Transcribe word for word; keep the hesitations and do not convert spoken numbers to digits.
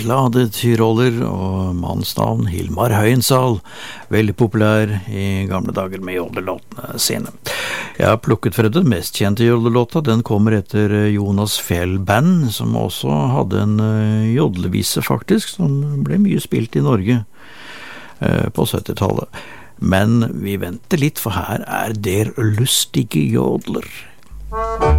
glade tyroller og mannsnavn Hilmar Høyensal, veldig populær i gamle dager med jodlerlåtene sine. Jeg har plukket fra den mest kjente jodlerlåta, den kommer etter Jonas Fjell Band, som også hadde en jodlevise faktisk, som ble mye spilt i Norge på syttitallet. Men vi venter litt, for her er Der lustige jodler.